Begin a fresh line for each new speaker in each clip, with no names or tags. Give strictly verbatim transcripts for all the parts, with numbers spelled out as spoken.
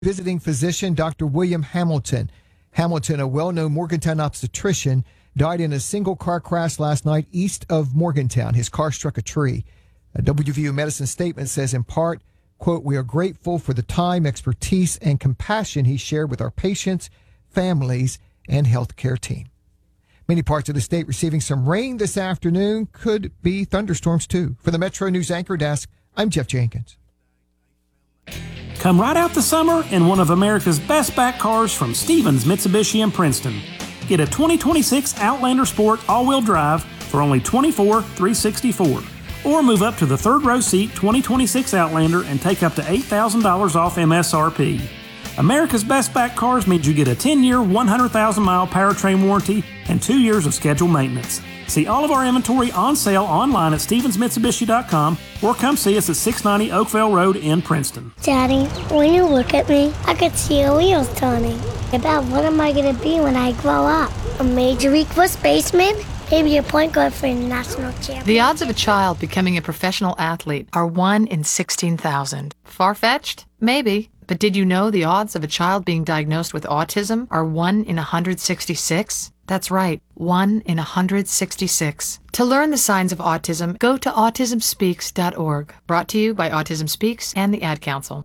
Visiting physician Doctor William Hamilton. Hamilton, a well-known Morgantown obstetrician, died in a single car crash last night east of Morgantown. His car struck a tree. A W V U Medicine statement says, in part, quote, "We are grateful for the time, expertise, and compassion he shared with our patients, families, and healthcare team." Many parts of the state receiving some rain this afternoon. Could be thunderstorms, too. For the Metro News Anchor Desk, I'm Jeff Jenkins.
Come right out the summer in one of America's best back cars from Stevens Mitsubishi in Princeton. Get a twenty twenty-six Outlander Sport all-wheel drive for only twenty-four thousand three hundred sixty-four dollars. Or move up to the third row seat twenty twenty-six Outlander and take up to eight thousand dollars off M S R P. America's best back cars means you get a ten-year, one hundred thousand mile powertrain warranty and two years of scheduled maintenance. See all of our inventory on sale online at stevens mitsubishi dot com or come see us at six ninety Oakville Road in Princeton.
Daddy, when you look at me, I could see your wheels turning. About what am I going to be when I grow up? A Major League First baseman? Maybe a point guard for a national champion.
The odds of a child becoming a professional athlete are one in sixteen thousand. Far-fetched? Maybe. But did you know the odds of a child being diagnosed with autism are one in one hundred sixty-six? That's right, one in one hundred sixty-six. To learn the signs of autism, go to autism speaks dot org. Brought to you by Autism Speaks and the Ad Council.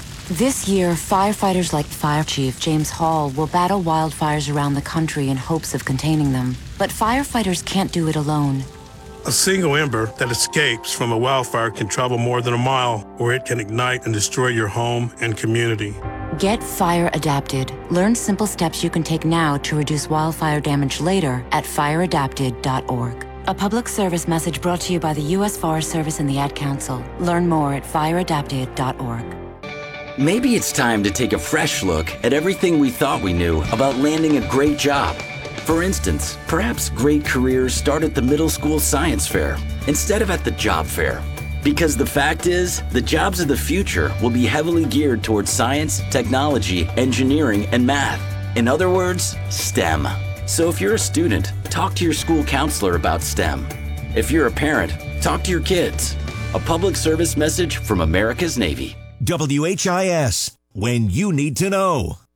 This year, firefighters like Fire Chief James Hall will battle wildfires around the country in hopes of containing them. But firefighters can't do it alone.
A single ember that escapes from a wildfire can travel more than a mile, or it can ignite and destroy your home and community.
Get fire adapted. Learn simple steps you can take now to reduce wildfire damage later at fire adapted dot org. A public service message brought to you by the U S Forest Service and the Ad Council. Learn more at fire adapted dot org.
Maybe it's time to take a fresh look at everything we thought we knew about landing a great job. For instance, perhaps great careers start at the middle school science fair instead of at the job fair. Because the fact is, the jobs of the future will be heavily geared towards science, technology, engineering, and math. In other words, STEM. So if you're a student, talk to your school counselor about STEM. If you're a parent, talk to your kids. A public service message from America's Navy.
W H I S, when you need to know.